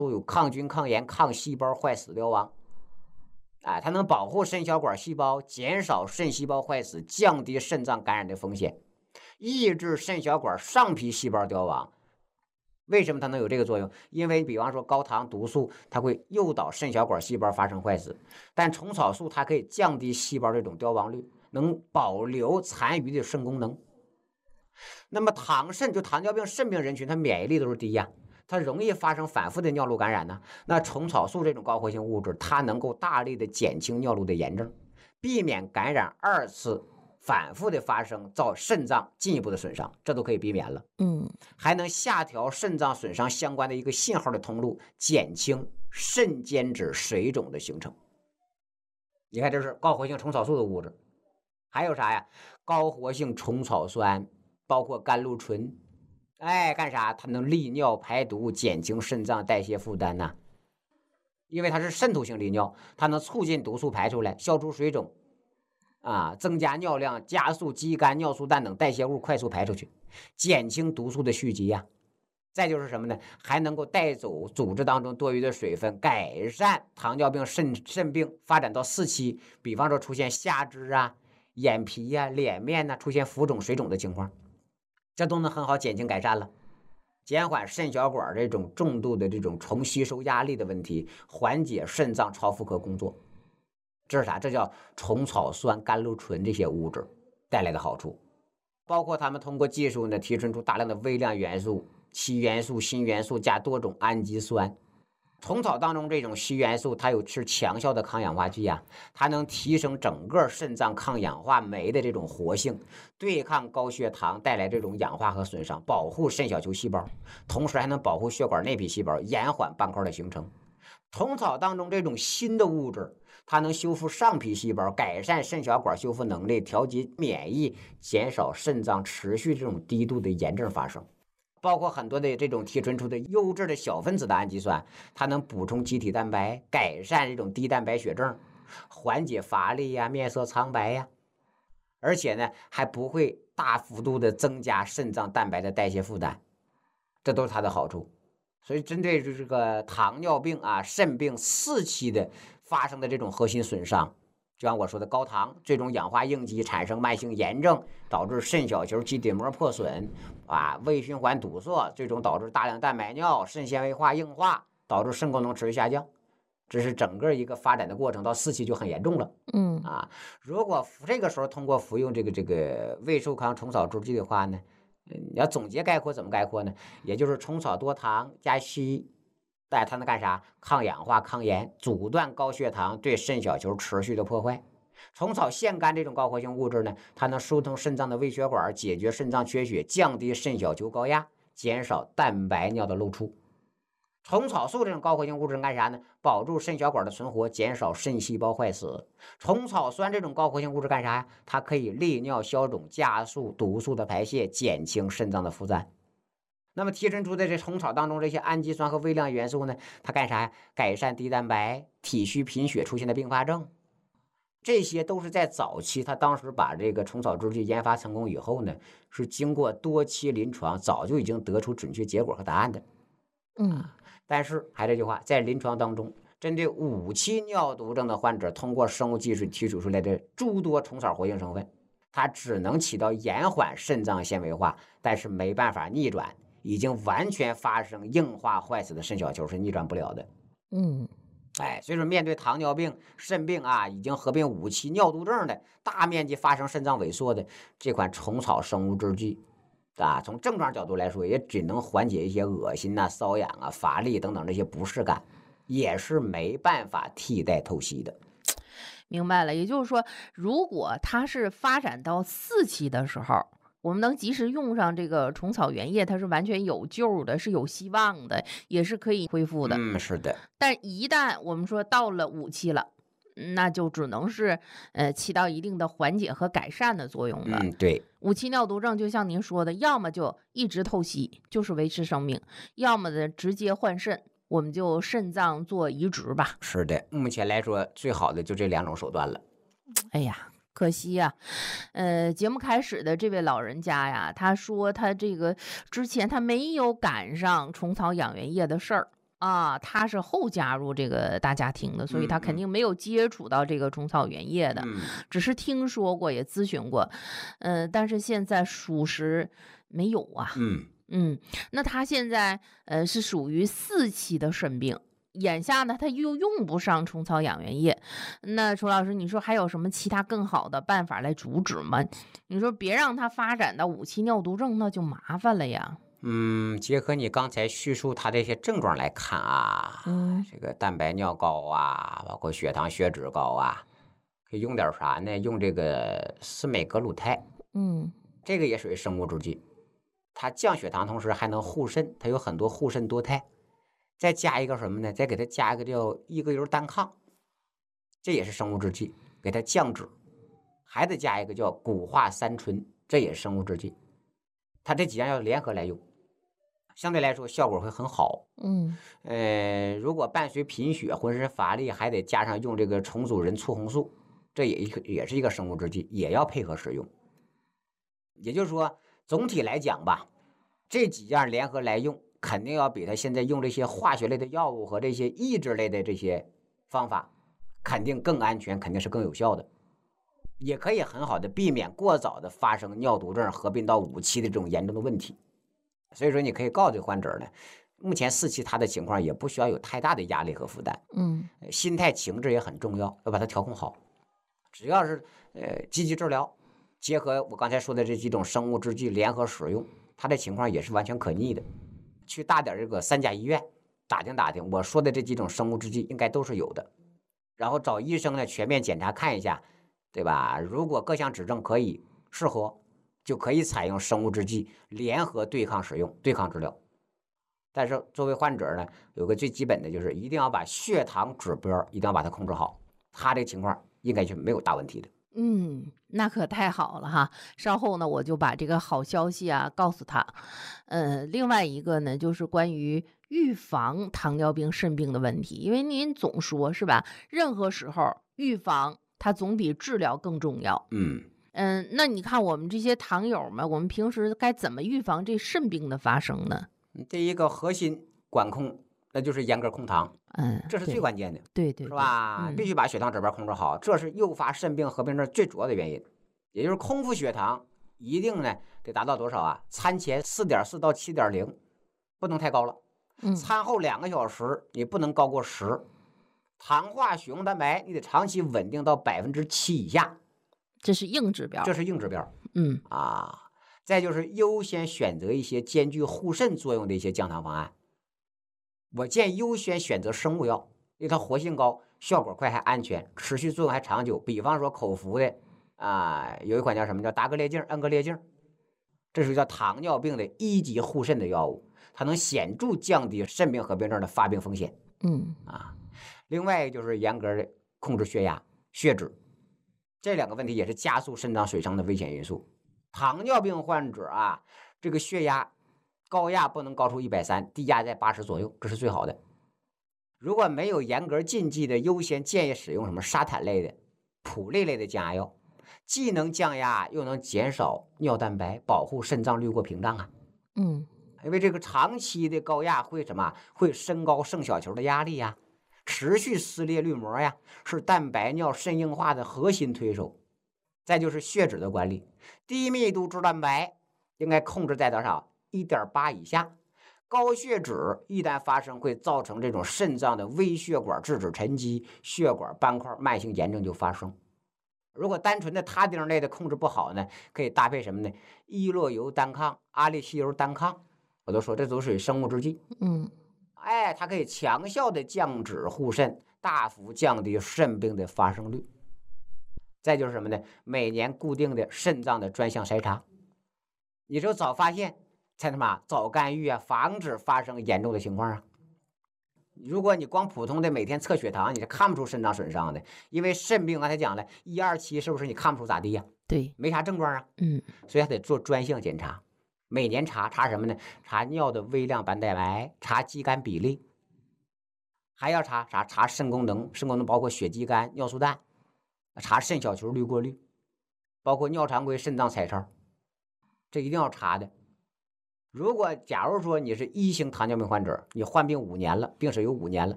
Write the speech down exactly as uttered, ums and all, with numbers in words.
都有抗菌、抗炎、抗细胞坏死凋亡。哎，它能保护肾小管细胞，减少肾细胞坏死，降低肾脏感染的风险，抑制肾小管上皮细胞凋亡。为什么它能有这个作用？因为比方说高糖毒素，它会诱导肾小管细胞发生坏死，但虫草素它可以降低细胞这种凋亡率，能保留残余的肾功能。那么糖肾就糖尿病肾病人群，它免疫力都是低呀，它容易发生反复的尿路感染呢。那虫草素这种高活性物质，它能够大力的减轻尿路的炎症，避免感染二次反复的发生，造肾脏进一步的损伤，这都可以避免了。 嗯， 还能下调肾脏损伤相关的一个信号的通路，减轻肾间质水肿的形成。你看，这是高活性虫草素的物质。还有啥呀？高活性虫草酸，包括甘露醇，哎，干啥？它能利尿排毒，减轻肾脏代谢负担呐。因为它是渗透性利尿，它能促进毒素排出来，消除水肿。啊，增加尿量，加速肌酐、尿素氮等代谢物快速排出去，减轻毒素的蓄积呀。再就是什么呢？还能够带走组织当中多余的水分，改善糖尿病肾肾病发展到四期，比方说出现下肢啊、眼皮呀、啊、脸面呐、啊、出现浮肿、水肿的情况，这都能很好减轻改善了，减缓肾小管这种重度的这种重吸收压力的问题，缓解肾脏超负荷工作。这是啥？这叫虫草酸、甘露醇这些物质带来的好处，包括他们通过技术呢，提纯出大量的微量元素、硒元素、锌元素加多种氨基酸。虫草当中这种硒元素，它有是强效的抗氧化剂啊，它能提升整个肾脏抗氧化酶的这种活性，对抗高血糖带来这种氧化和损伤，保护肾小球细胞，同时还能保护血管内皮细胞，延缓斑块的形成。虫草当中这种新的物质，它能修复上皮细胞，改善肾小管修复能力，调节免疫，减少肾脏持续这种低度的炎症发生。包括很多的这种提纯出的优质的小分子的氨基酸，它能补充机体蛋白，改善这种低蛋白血症，缓解乏力呀、面色苍白呀，而且呢还不会大幅度的增加肾脏蛋白的代谢负担，这都是它的好处。所以针对这个糖尿病啊、肾病四期的发生的这种核心损伤，就像我说的高糖最终氧化应激，产生慢性炎症，导致肾小球基底膜破损啊，胃循环堵塞，最终导致大量蛋白尿、肾纤维化硬化，导致肾功能持续下降。这是整个一个发展的过程，到四期就很严重了。 嗯啊，如果这个时候通过服用这个这个胃寿康虫草助剂的话呢，你要总结概括怎么概括呢？也就是虫草多糖加硒，但它能干啥？抗氧化、抗炎，阻断高血糖对肾小球持续的破坏。虫草腺苷这种高活性物质呢，它能疏通肾脏的微血管，解决肾脏缺血，降低肾小球高压，减少蛋白尿的漏出。虫草素这种高活性物质干啥呢？保住肾小管的存活，减少肾细胞坏死。虫草酸这种高活性物质干啥呀？它可以利尿消肿，加速毒素的排泄，减轻肾脏的负担。那么提纯出的这虫草当中这些氨基酸和微量元素呢，它干啥呀？改善低蛋白、体虚贫血出现的并发症。这些都是在早期，他当时把这个虫草助剂研发成功以后呢，是经过多期临床，早就已经得出准确结果和答案的。 嗯， 但是还这句话，在临床当中，针对五期尿毒症的患者，通过生物技术提取出来的诸多虫草活性成分，它只能起到延缓肾脏纤维化，但是没办法逆转已经完全发生硬化坏死的肾小球，是逆转不了的。 嗯， 哎，所以说面对糖尿病、肾病啊，已经合并五期尿毒症的，大面积发生肾脏萎缩的这款虫草生物制剂啊，从症状角度来说，也只能缓解一些恶心啊、瘙痒啊、乏力等等这些不适感，也是没办法替代透析的。 明白了。也就是说，如果它是发展到四期的时候，我们能及时用上这个虫草原液，它是完全有救的，是有希望的，也是可以恢复的。 嗯，是的。 但一旦我们说到了五期了，那就只能是呃起到一定的缓解和改善的作用了。 嗯，对。 五期尿毒症就像您说的，要么就一直透析，就是维持生命；要么的直接换肾，我们就肾脏做移植吧。 是的，目前来说最好的就这两种手段了。 哎呀，可惜呀、呃，节目开始的这位老人家呀，他说他这个之前他没有赶上虫草养元液的事儿。 啊，他是后加入这个大家庭的，所以他肯嗯嗯定没有接触到这个虫草原液的， 嗯只是听说过，也咨询过，嗯、但是现在属实没有啊。 嗯。 嗯，那他现在呃是属于四期的肾病，眼下呢他又用不上虫草养元液，那楚老师，你说还有什么其他更好的办法来阻止吗？你说别让他发展到五期尿毒症，那就麻烦了呀。 嗯，结合你刚才叙述它这些症状来看啊， 嗯这个蛋白尿高啊，包括血糖血脂高啊，可以用点啥呢？用这个司美格鲁肽， 嗯这个也属于生物制剂，它降血糖同时还能护肾，它有很多护肾多肽。再加一个什么呢？再给它加一个叫异格油单抗，这也是生物制剂，给它降脂。还得加一个叫谷化三醇，这也是生物制剂。它这几样要联合来用。相对来说效果会很好。 嗯呃，如果伴随贫血、浑身乏力，还得加上用这个重组人促红素，这也一个也是一个生物制剂，也要配合使用。也就是说，总体来讲吧，这几样联合来用，肯定要比他现在用这些化学类的药物和这些抑制类的这些方法，肯定更安全，肯定是更有效的，也可以很好的避免过早的发生尿毒症合并到五期的这种严重的问题。所以说，你可以告诉这患者呢，目前四期他的情况也不需要有太大的压力和负担， 嗯心态情志也很重要，要把它调控好。只要是呃积极治疗，结合我刚才说的这几种生物制剂联合使用，他的情况也是完全可逆的。去大点这个三甲医院打听打听，我说的这几种生物制剂应该都是有的，然后找医生呢全面检查看一下，对吧？如果各项指征可以适合，就可以采用生物制剂联合对抗使用、对抗治疗。但是作为患者呢，有个最基本的就是一定要把血糖指标一定要把它控制好，他这个情况应该就没有大问题的。 嗯，那可太好了哈！稍后呢，我就把这个好消息啊告诉他。呃，另外一个呢，就是关于预防糖尿病、肾病的问题，因为您总说是吧，任何时候预防它总比治疗更重要。 嗯嗯，那你看我们这些糖友们，我们平时该怎么预防这肾病的发生呢？ 第一个核心管控，那就是严格控糖， 嗯， 这是最关键的， 对对， 是吧？ 嗯、 必须把血糖指标控制好，这是诱发肾病合并症最主要的原因。也就是空腹血糖一定呢得达到多少啊？餐前四点四到七点零，不能太高了。 嗯， 餐后两个小时你不能高过十。糖化血红蛋白你得长期稳定到百分之七以下， 这是硬指标。 这是硬指标。 嗯啊。再就是优先选择一些兼具护肾作用的一些降糖方案。我建议优先选择生物药，因为它活性高，效果快还安全，持续作用还长久。比方说口服的啊，有一款叫什么叫达格列净、恩格列净，这是叫糖尿病的一级护肾的药物，它能显著降低肾病合并症的发病风险。 嗯啊，另外就是严格的控制血压、血脂，这两个问题也是加速肾脏损伤的危险因素。糖尿病患者啊，这个血压高压不能高出一百三，低压在八十左右，这是最好的。如果没有严格禁忌的，优先建议使用什么沙坦类的、普类类的降压药，既能降压又能减少尿蛋白，保护肾脏滤过屏障啊。 嗯， 因为这个长期的高压会什么？会升高肾小球的压力呀，持续撕裂滤膜呀，是蛋白尿肾硬化的核心推手。再就是血脂的管理，低密度脂蛋白应该控制在多少？ 一点八 以下。高血脂一旦发生，会造成这种肾脏的微血管质子沉积、血管斑块，慢性炎症就发生。如果单纯的他汀类的控制不好呢，可以搭配什么呢？伊洛油单抗、阿利西油单抗，我都说这都属于生物制剂。 嗯， 哎，它可以强效的降脂护肾，大幅降低肾病的发生率。再就是什么呢？每年固定的肾脏的专项筛查，你只有早发现，才他妈早干预啊，防止发生严重的情况啊。如果你光普通的每天测血糖，你是看不出肾脏损伤的，因为肾病刚才讲了，一二期是不是你看不出咋地呀、啊？ 对， 没啥症状啊。 嗯， 所以还得做专项检查，每年查查什么呢？查尿的微量白蛋白，查肌酐比例，还要查查查肾功能，肾功能包括血肌酐、尿素氮，查肾小球滤过率，包括尿常规、肾脏彩超，这一定要查的。 如果假如说你是一型糖尿病患者，你患病五年了，病史有五年了，